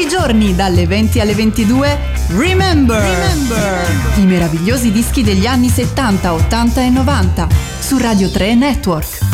i giorni dalle 20 alle 22, Remember. I meravigliosi dischi degli anni 70, 80 e 90 su Radio 3 Network.